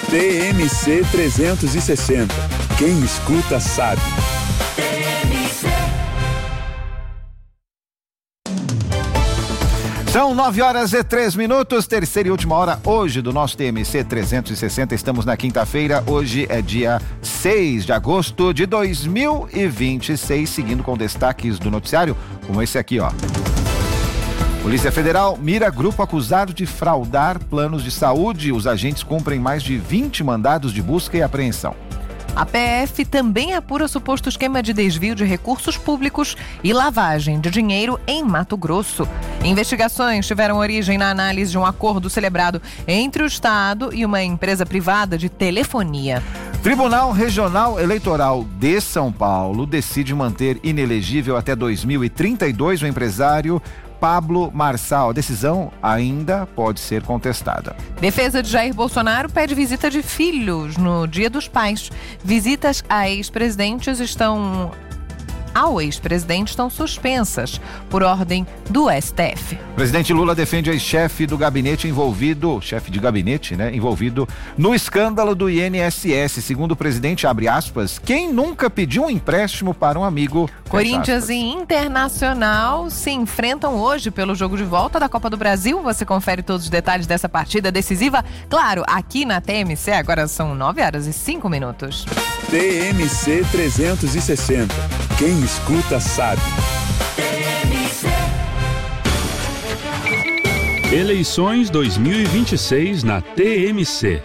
TMC 360. Quem escuta sabe. São 9h03, terceira e última hora hoje do nosso TMC 360. Estamos na quinta-feira, hoje é dia 6 de agosto de 2026, seguindo com destaques do noticiário, como esse aqui, ó. Polícia Federal mira grupo acusado de fraudar planos de saúde. Os agentes cumprem mais de 20 mandados de busca e apreensão. A PF também apura suposto esquema de desvio de recursos públicos e lavagem de dinheiro em Mato Grosso. Investigações tiveram origem na análise de um acordo celebrado entre o Estado e uma empresa privada de telefonia. Tribunal Regional Eleitoral de São Paulo decide manter inelegível até 2032 o empresário Pablo Marçal. A decisão ainda pode ser contestada. Defesa de Jair Bolsonaro pede visita de filhos no Dia dos Pais. Visitas ao ex-presidente estão suspensas por ordem do STF. Presidente Lula defende o ex-chefe do gabinete envolvido no escândalo do INSS. Segundo o presidente, abre aspas, quem nunca pediu um empréstimo para um amigo? Corinthians e Internacional se enfrentam hoje pelo jogo de volta da Copa do Brasil. Você confere todos os detalhes dessa partida decisiva, claro, aqui na TMC. Agora são 9h05. TMC 360. Quem escuta sabe. Eleições 2026 na TMC.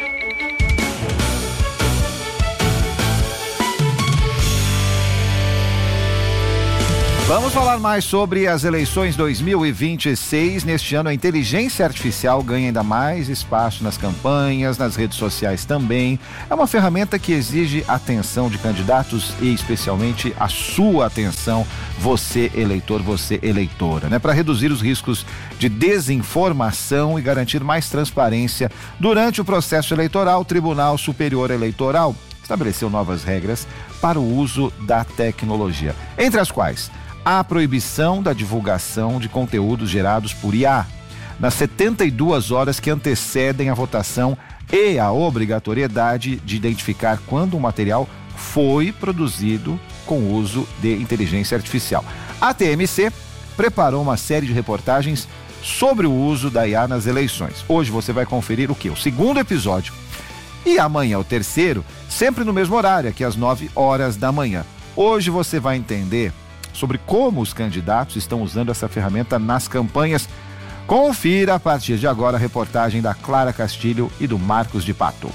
Vamos falar mais sobre as eleições 2026. Neste ano, a inteligência artificial ganha ainda mais espaço nas campanhas, nas redes sociais também. É uma ferramenta que exige atenção de candidatos e especialmente a sua atenção, você eleitor, você eleitora, né? Para reduzir os riscos de desinformação e garantir mais transparência durante o processo eleitoral, o Tribunal Superior Eleitoral estabeleceu novas regras para o uso da tecnologia, entre as quais a proibição da divulgação de conteúdos gerados por IA nas 72 horas que antecedem a votação e a obrigatoriedade de identificar quando um material foi produzido com uso de inteligência artificial. A TMC preparou uma série de reportagens sobre o uso da IA nas eleições. Hoje você vai conferir o quê? O segundo episódio. E amanhã o terceiro, sempre no mesmo horário, aqui às 9h da manhã. Hoje você vai entender sobre como os candidatos estão usando essa ferramenta nas campanhas. Confira a partir de agora a reportagem da Clara Castilho e do Marcos de Pato.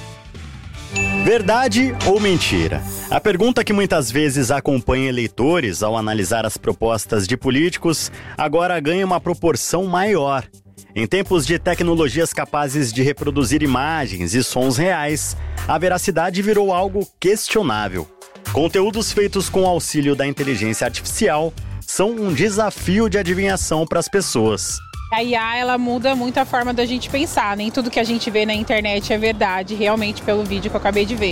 Verdade ou mentira? A pergunta que muitas vezes acompanha eleitores ao analisar as propostas de políticos agora ganha uma proporção maior. Em tempos de tecnologias capazes de reproduzir imagens e sons reais, a veracidade virou algo questionável. Conteúdos feitos com auxílio da inteligência artificial são um desafio de adivinhação para as pessoas. A IA, ela muda muito a forma da gente pensar. Nem tudo que a gente vê na internet é verdade, realmente, pelo vídeo que eu acabei de ver.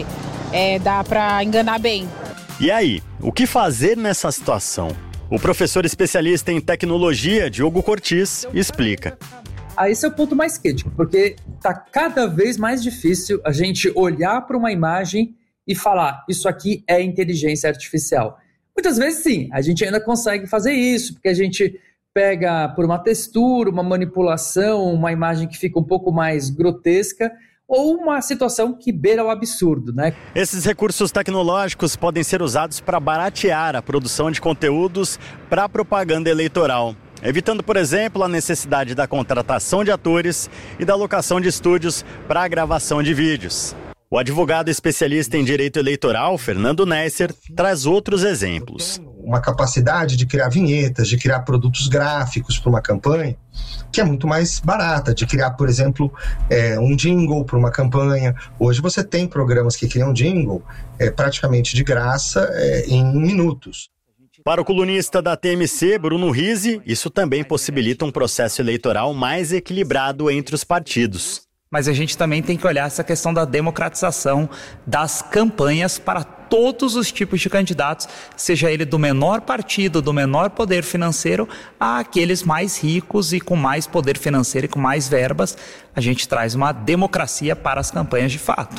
Dá para enganar bem. E aí, o que fazer nessa situação? O professor especialista em tecnologia, Diogo Cortis, explica. Esse é o ponto mais crítico, porque está cada vez mais difícil a gente olhar para uma imagem e falar, isso aqui é inteligência artificial. Muitas vezes sim, a gente ainda consegue fazer isso, porque a gente pega por uma textura, uma manipulação, uma imagem que fica um pouco mais grotesca, ou uma situação que beira o absurdo, né? Esses recursos tecnológicos podem ser usados para baratear a produção de conteúdos para propaganda eleitoral, evitando, por exemplo, a necessidade da contratação de atores e da locação de estúdios para a gravação de vídeos. O advogado especialista em direito eleitoral, Fernando Nesser, traz outros exemplos. Uma capacidade de criar vinhetas, de criar produtos gráficos para uma campanha, que é muito mais barata, de criar, por exemplo, um jingle para uma campanha. Hoje você tem programas que criam jingle praticamente de graça em minutos. Para o colunista da TMC, Bruno Rizzi, isso também possibilita um processo eleitoral mais equilibrado entre os partidos. Mas a gente também tem que olhar essa questão da democratização das campanhas para todos os tipos de candidatos, seja ele do menor partido, do menor poder financeiro, a aqueles mais ricos e com mais poder financeiro e com mais verbas. A gente traz uma democracia para as campanhas de fato.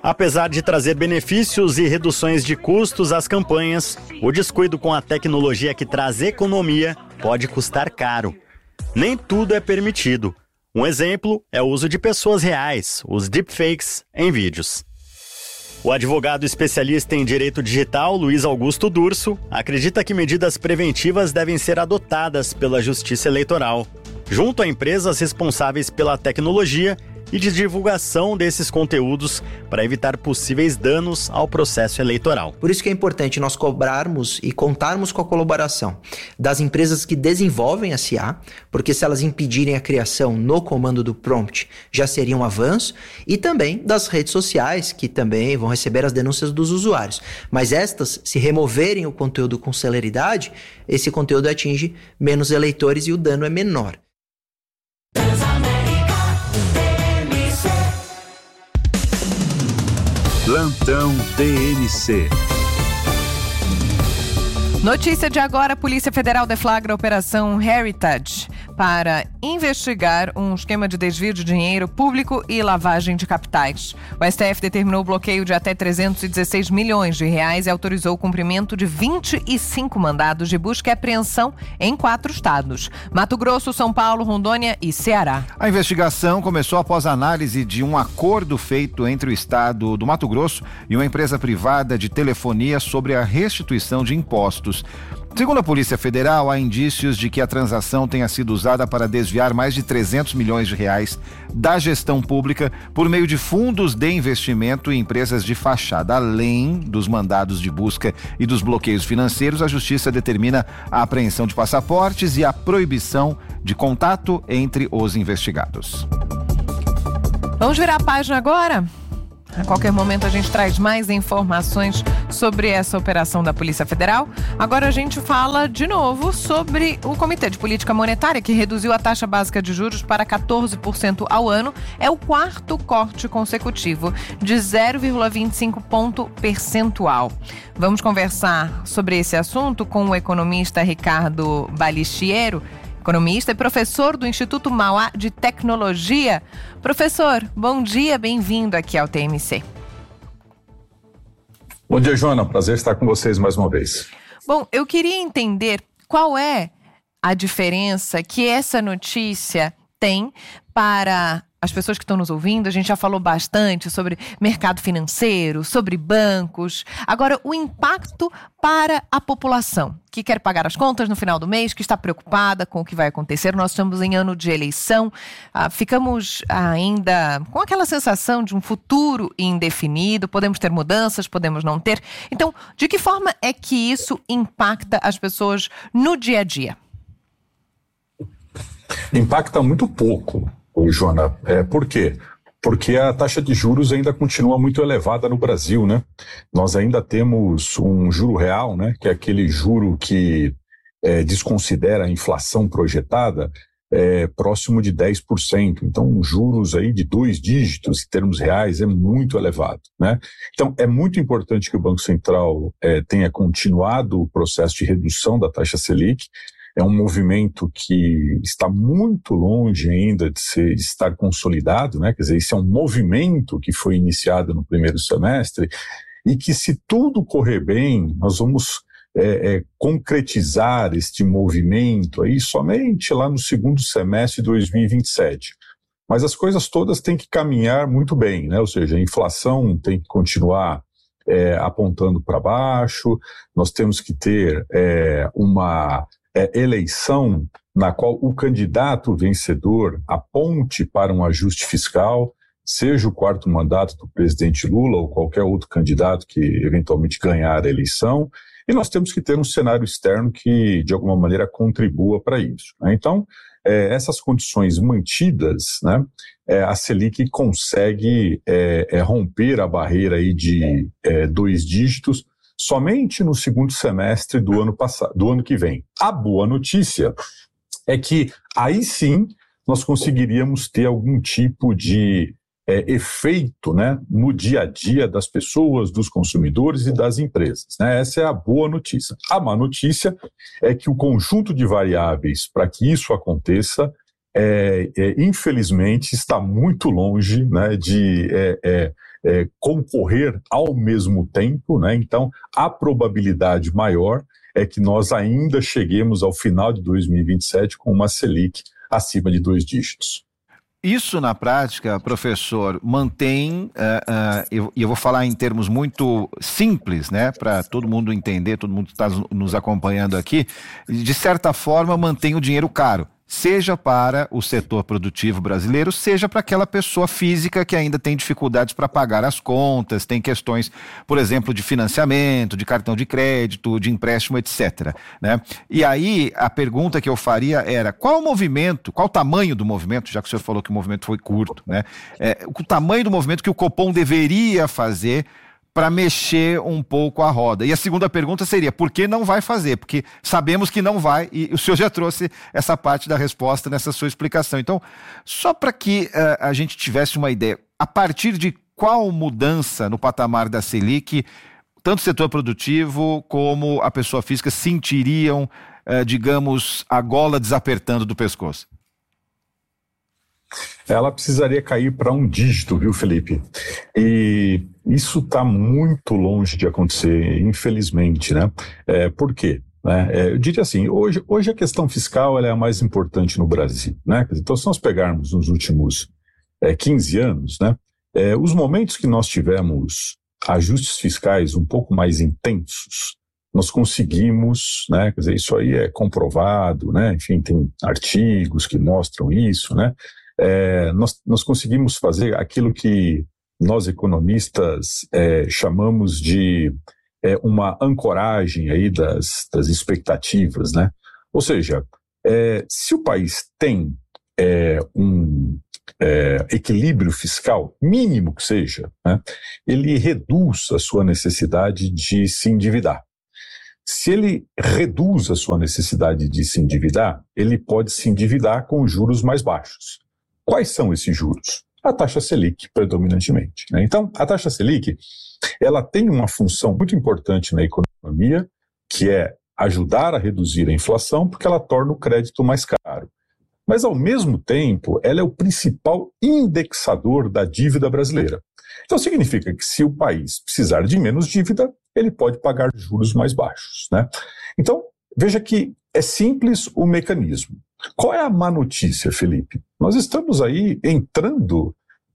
Apesar de trazer benefícios e reduções de custos às campanhas, o descuido com a tecnologia que traz economia pode custar caro. Nem tudo é permitido. Um exemplo é o uso de pessoas reais, os deepfakes, em vídeos. O advogado especialista em direito digital, Luiz Augusto Durso, acredita que medidas preventivas devem ser adotadas pela Justiça Eleitoral, junto a empresas responsáveis pela tecnologia e de divulgação desses conteúdos para evitar possíveis danos ao processo eleitoral. Por isso que é importante nós cobrarmos e contarmos com a colaboração das empresas que desenvolvem a CIA, porque se elas impedirem a criação no comando do prompt, já seria um avanço, e também das redes sociais, que também vão receber as denúncias dos usuários. Mas estas, se removerem o conteúdo com celeridade, esse conteúdo atinge menos eleitores e o dano é menor. Plantão TMC. Notícia de agora, a Polícia Federal deflagra a Operação Heritage para investigar um esquema de desvio de dinheiro público e lavagem de capitais. O STF determinou o bloqueio de até 316 milhões de reais e autorizou o cumprimento de 25 mandados de busca e apreensão em 4 estados: Mato Grosso, São Paulo, Rondônia e Ceará. A investigação começou após a análise de um acordo feito entre o estado do Mato Grosso e uma empresa privada de telefonia sobre a restituição de impostos. Segundo a Polícia Federal, há indícios de que a transação tenha sido usada para desviar mais de 300 milhões de reais da gestão pública por meio de fundos de investimento e empresas de fachada. Além dos mandados de busca e dos bloqueios financeiros, a Justiça determina a apreensão de passaportes e a proibição de contato entre os investigados. Vamos virar a página agora? A qualquer momento a gente traz mais informações sobre essa operação da Polícia Federal. Agora a gente fala de novo sobre o Comitê de Política Monetária, que reduziu a taxa básica de juros para 14% ao ano. É o 4º corte consecutivo, de 0,25 ponto percentual. Vamos conversar sobre esse assunto com o economista Ricardo Balistiero, economista e professor do Instituto Mauá de Tecnologia. Professor, bom dia, bem-vindo aqui ao TMC. Bom dia, Joana. Prazer estar com vocês mais uma vez. Bom, eu queria entender qual é a diferença que essa notícia tem para as pessoas que estão nos ouvindo. A gente já falou bastante sobre mercado financeiro, sobre bancos. Agora, o impacto para a população que quer pagar as contas no final do mês, que está preocupada com o que vai acontecer. Nós estamos em ano de eleição, ficamos ainda com aquela sensação de um futuro indefinido, podemos ter mudanças, podemos não ter. Então, de que forma é que isso impacta as pessoas no dia a dia? Impacta muito pouco, Joana. Por quê? Porque a taxa de juros ainda continua muito elevada no Brasil, né? Nós ainda temos um juro real, né? Que é aquele juro que desconsidera a inflação projetada, próximo de 10%. Então, juros aí de 2 dígitos em termos reais é muito elevado, né? Então, é muito importante que o Banco Central tenha continuado o processo de redução da taxa Selic. É um movimento que está muito longe ainda de estar consolidado, né? Quer dizer, isso é um movimento que foi iniciado no primeiro semestre e que, se tudo correr bem, nós vamos concretizar este movimento aí somente lá no segundo semestre de 2027. Mas as coisas todas têm que caminhar muito bem, né? Ou seja, a inflação tem que continuar apontando para baixo, nós temos que ter uma eleição na qual o candidato vencedor aponte para um ajuste fiscal, seja o 4º mandato do presidente Lula ou qualquer outro candidato que eventualmente ganhar a eleição, e nós temos que ter um cenário externo que, de alguma maneira, contribua para isso, né? Então, essas condições mantidas, né, a Selic consegue romper a barreira aí de 2 dígitos somente no segundo semestre do ano que vem. A boa notícia é que aí sim nós conseguiríamos ter algum tipo de efeito, né, no dia a dia das pessoas, dos consumidores e das empresas, né? Essa é a boa notícia. A má notícia é que o conjunto de variáveis para que isso aconteça infelizmente, está muito longe, né, de concorrer ao mesmo tempo, né? Então, a probabilidade maior é que nós ainda cheguemos ao final de 2027 com uma Selic acima de 2 dígitos. Isso, na prática, professor, mantém, e eu vou falar em termos muito simples, né, para todo mundo entender, todo mundo que está nos acompanhando aqui, de certa forma mantém o dinheiro caro, seja para o setor produtivo brasileiro, seja para aquela pessoa física que ainda tem dificuldades para pagar as contas, tem questões, por exemplo, de financiamento, de cartão de crédito, de empréstimo, etc., né? E aí, a pergunta que eu faria era, qual o tamanho do movimento, já que o senhor falou que o movimento foi curto, né? O tamanho do movimento que o Copom deveria fazer para mexer um pouco a roda. E a segunda pergunta seria, por que não vai fazer? Porque sabemos que não vai, e o senhor já trouxe essa parte da resposta nessa sua explicação. Então, só para que a gente tivesse uma ideia, a partir de qual mudança no patamar da Selic, tanto o setor produtivo como a pessoa física sentiriam, digamos, a gola desapertando do pescoço? Ela precisaria cair para 1 dígito, viu, Felipe? E isso está muito longe de acontecer, infelizmente, né? Por quê? Eu diria assim, hoje a questão fiscal ela é a mais importante no Brasil, né? Então, se nós pegarmos nos últimos 15 anos, né? Os momentos que nós tivemos ajustes fiscais um pouco mais intensos, nós conseguimos, né? Quer dizer, isso aí é comprovado, né? Enfim, tem artigos que mostram isso, né? Nós conseguimos fazer aquilo que nós economistas chamamos de uma ancoragem aí das expectativas, né? Ou seja, se o país tem um equilíbrio fiscal, mínimo que seja, né, ele reduz a sua necessidade de se endividar. Se ele reduz a sua necessidade de se endividar, ele pode se endividar com juros mais baixos. Quais são esses juros? A taxa Selic, predominantemente, né? Então, a taxa Selic, ela tem uma função muito importante na economia, que é ajudar a reduzir a inflação, porque ela torna o crédito mais caro. Mas, ao mesmo tempo, ela é o principal indexador da dívida brasileira. Então, significa que se o país precisar de menos dívida, ele pode pagar juros mais baixos, né? Então, veja que é simples o mecanismo. Qual é a má notícia, Felipe? Nós estamos aí entrando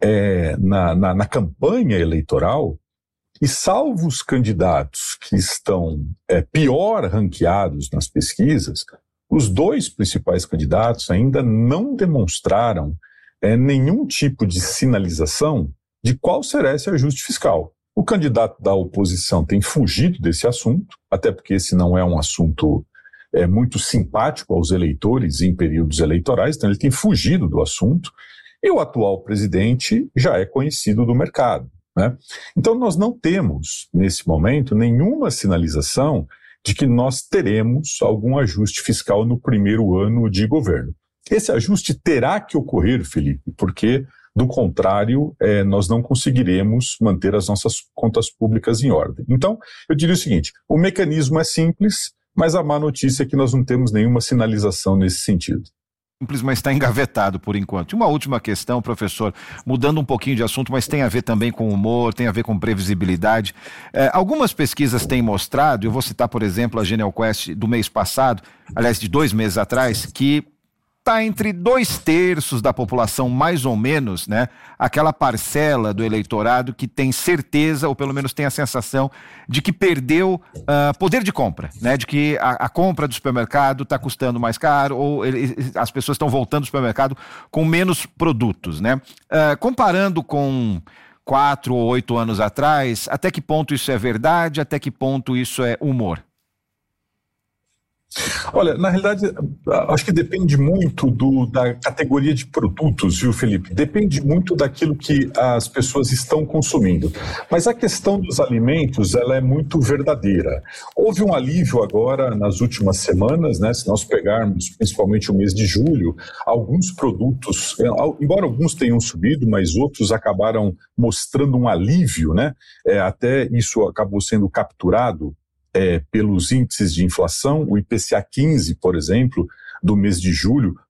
na campanha eleitoral e, salvo os candidatos que estão pior ranqueados nas pesquisas, os 2 principais candidatos ainda não demonstraram nenhum tipo de sinalização de qual será esse ajuste fiscal. O candidato da oposição tem fugido desse assunto, até porque esse não é um assunto muito simpático aos eleitores em períodos eleitorais, então ele tem fugido do assunto, e o atual presidente já é conhecido do mercado, né? Então nós não temos, nesse momento, nenhuma sinalização de que nós teremos algum ajuste fiscal no primeiro ano de governo. Esse ajuste terá que ocorrer, Felipe, porque, do contrário, nós não conseguiremos manter as nossas contas públicas em ordem. Então, eu diria o seguinte, o mecanismo é simples, mas a má notícia é que nós não temos nenhuma sinalização nesse sentido. Simples, mas está engavetado por enquanto. E uma última questão, professor, mudando um pouquinho de assunto, mas tem a ver também com humor, tem a ver com previsibilidade. Algumas pesquisas têm mostrado, eu vou citar, por exemplo, a Genial Quest do mês passado, aliás, de 2 meses atrás, que está entre 2/3 da população, mais ou menos, né? Aquela parcela do eleitorado que tem certeza, ou pelo menos tem a sensação, de que perdeu poder de compra, né? De que a compra do supermercado está custando mais caro, ou as pessoas estão voltando do supermercado com menos produtos, né? Comparando com 4 ou 8 anos atrás, até que ponto isso é verdade, até que ponto isso é humor? Olha, na realidade, acho que depende muito da categoria de produtos, viu, Felipe? Depende muito daquilo que as pessoas estão consumindo. Mas a questão dos alimentos, ela é muito verdadeira. Houve um alívio agora nas últimas semanas, né? Se nós pegarmos principalmente o mês de julho, alguns produtos, embora alguns tenham subido, mas outros acabaram mostrando um alívio, né? Até isso acabou sendo capturado pelos índices de inflação. O IPCA 15, por exemplo, do mês de julho,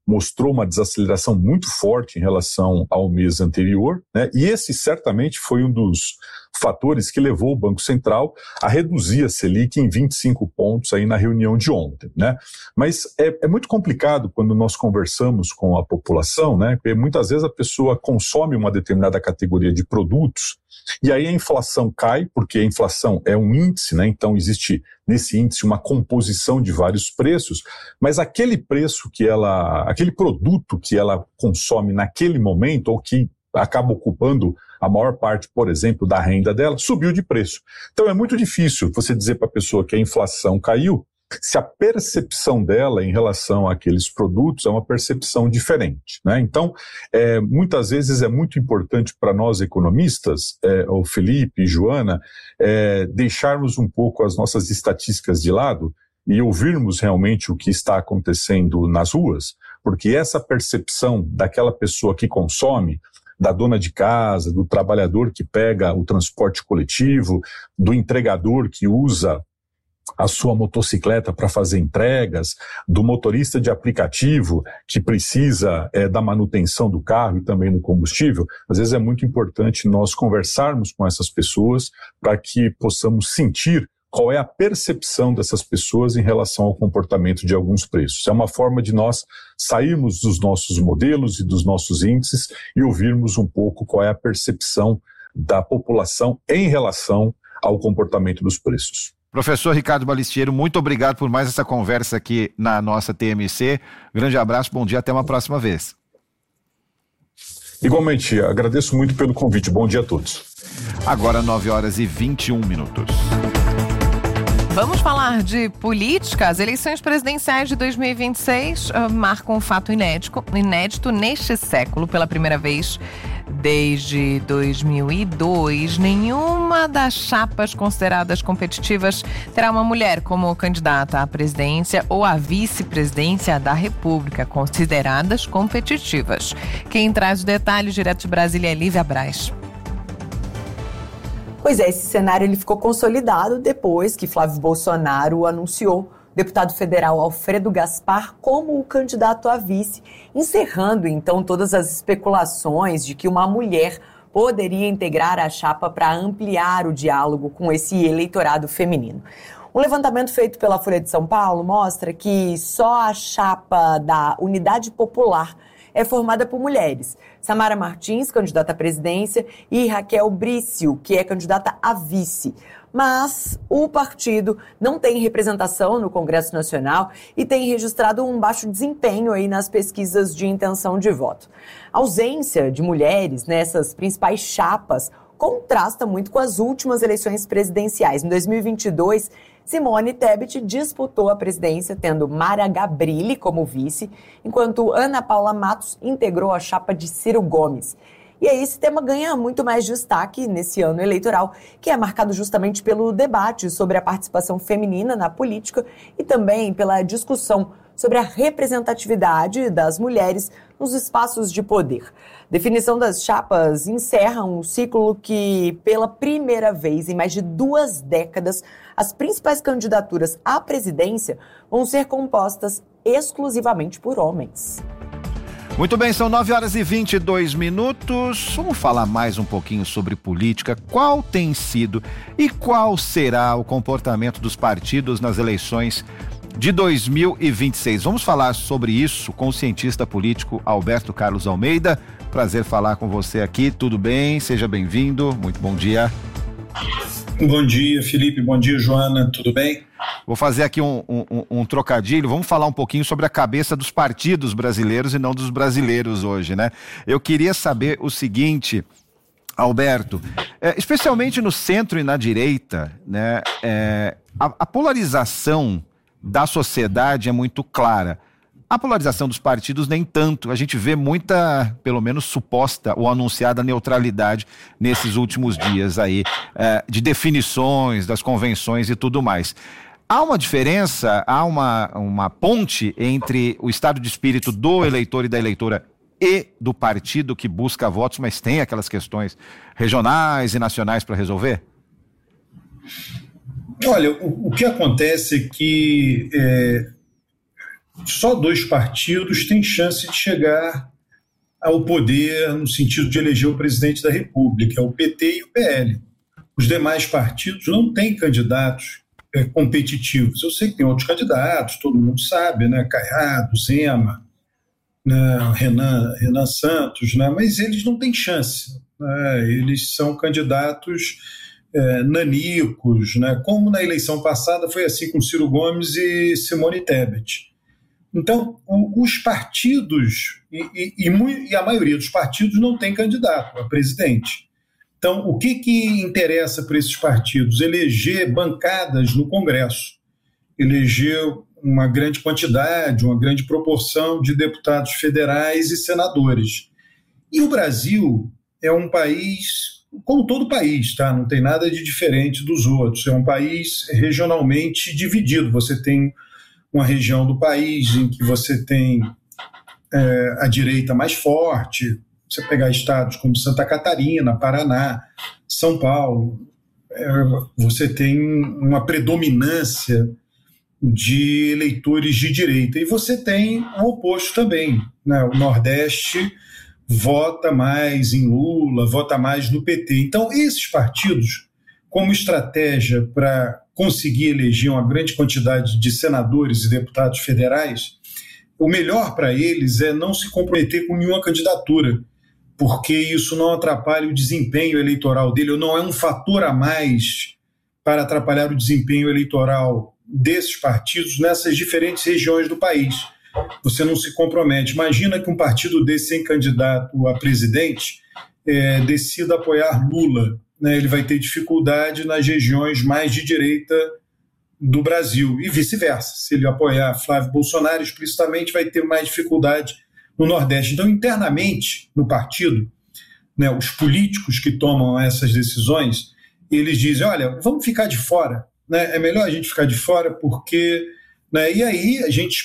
mostrou uma desaceleração muito forte em relação ao mês anterior, né? E esse certamente foi um dos fatores que levou o Banco Central a reduzir a Selic em 25 pontos aí na reunião de ontem, né? Mas é muito complicado quando nós conversamos com a população, né? Porque muitas vezes a pessoa consome uma determinada categoria de produtos e aí a inflação cai, porque a inflação é um índice, né? Então existe nesse índice uma composição de vários preços, mas aquele preço aquele produto que ela consome naquele momento, ou que acaba ocupando a maior parte, por exemplo, da renda dela, subiu de preço. Então é muito difícil você dizer para a pessoa que a inflação caiu, se a percepção dela em relação àqueles produtos é uma percepção diferente, né? Então, muitas vezes é muito importante para nós economistas, o Felipe e Joana, deixarmos um pouco as nossas estatísticas de lado e ouvirmos realmente o que está acontecendo nas ruas, porque essa percepção daquela pessoa que consome, da dona de casa, do trabalhador que pega o transporte coletivo, do entregador que usa a sua motocicleta para fazer entregas, do motorista de aplicativo que precisa da manutenção do carro e também do combustível. Às vezes é muito importante nós conversarmos com essas pessoas para que possamos sentir qual é a percepção dessas pessoas em relação ao comportamento de alguns preços. É uma forma de nós sairmos dos nossos modelos e dos nossos índices e ouvirmos um pouco qual é a percepção da população em relação ao comportamento dos preços. Professor Ricardo Balistiero, muito obrigado por mais essa conversa aqui na nossa TMC. Grande abraço, bom dia, até uma próxima vez. Igualmente, agradeço muito pelo convite. Bom dia a todos. Agora 9h21. Vamos falar de política. As eleições presidenciais de 2026 marcam um fato inédito neste século. Pela primeira vez desde 2002, nenhuma das chapas consideradas competitivas terá uma mulher como candidata à presidência ou à vice-presidência da República, consideradas competitivas. Quem traz os detalhes direto de Brasília é Lívia Braz. Pois é, esse cenário ele ficou consolidado depois que Flávio Bolsonaro anunciou o deputado federal Alfredo Gaspar como o candidato a vice, encerrando então todas as especulações de que uma mulher poderia integrar a chapa para ampliar o diálogo com esse eleitorado feminino. Um levantamento feito pela Folha de São Paulo mostra que só a chapa da Unidade Popular é formada por mulheres. Samara Martins, candidata à presidência, e Raquel Brício, que é candidata a vice. Mas o partido não tem representação no Congresso Nacional e tem registrado um baixo desempenho aí nas pesquisas de intenção de voto. A ausência de mulheres nessas principais chapas contrasta muito com as últimas eleições presidenciais. Em 2022, Simone Tebet disputou a presidência, tendo Mara Gabrilli como vice, enquanto Ana Paula Matos integrou a chapa de Ciro Gomes. E aí esse tema ganha muito mais destaque nesse ano eleitoral, que é marcado justamente pelo debate sobre a participação feminina na política e também pela discussão sobre a representatividade das mulheres nos espaços de poder. Definição das chapas encerra um ciclo que, pela primeira vez em mais de 2 décadas, as principais candidaturas à presidência vão ser compostas exclusivamente por homens. Muito bem, são 9h22. Vamos falar mais um pouquinho sobre política. Qual tem sido e qual será o comportamento dos partidos nas eleições de 2026? Vamos falar sobre isso com o cientista político Alberto Carlos Almeida. Prazer falar com você aqui, tudo bem? Seja bem-vindo, muito bom dia. Bom dia, Felipe, bom dia, Joana, tudo bem? Vou fazer aqui um trocadilho, vamos falar um pouquinho sobre a cabeça dos partidos brasileiros e não dos brasileiros hoje, né? Eu queria saber o seguinte, Alberto, especialmente no centro e na direita, né, a polarização da sociedade é muito clara. A polarização dos partidos nem tanto. A gente vê muita, pelo menos suposta ou anunciada neutralidade nesses últimos dias aí, de definições, das convenções e tudo mais. Há uma diferença, há uma ponte entre o estado de espírito do eleitor e da eleitora e do partido que busca votos, mas tem aquelas questões regionais e nacionais para resolver? Olha, o que acontece é que só 2 partidos têm chance de chegar ao poder no sentido de eleger o presidente da República, é o PT e o PL. Os demais partidos não têm candidatos competitivos. Eu sei que tem outros candidatos, todo mundo sabe, né? Caiado, Zema, né? Renan Santos, né? Mas eles não têm chance. Né? Eles são candidatos nanicos, né? Como na eleição passada foi assim com Ciro Gomes e Simone Tebet. Então, os partidos, e a maioria dos partidos não tem candidato a presidente. Então, o que interessa para esses partidos? Eleger bancadas no Congresso, eleger uma grande quantidade, uma grande proporção de deputados federais e senadores. E o Brasil é um país, como todo país, tá? Não tem nada de diferente dos outros, é um país regionalmente dividido. Você tem uma região do país em que você tem a direita mais forte. Você pegar estados como Santa Catarina, Paraná, São Paulo, você tem uma predominância de eleitores de direita. E você tem o oposto também, né? O Nordeste vota mais em Lula, vota mais no PT. Então, esses partidos, como estratégia para conseguir eleger uma grande quantidade de senadores e deputados federais, o melhor para eles é não se comprometer com nenhuma candidatura, porque isso não atrapalha o desempenho eleitoral dele, ou não é um fator a mais para atrapalhar o desempenho eleitoral desses partidos nessas diferentes regiões do país. Você não se compromete. Imagina que um partido desse sem candidato a presidente decida apoiar Lula, né? Ele vai ter dificuldade nas regiões mais de direita do Brasil e vice-versa. Se ele apoiar Flávio Bolsonaro explicitamente, vai ter mais dificuldade no Nordeste. Então, internamente, no partido, né, os políticos que tomam essas decisões, eles dizem, olha, vamos ficar de fora, né? É melhor a gente ficar de fora porque... Né, e aí a gente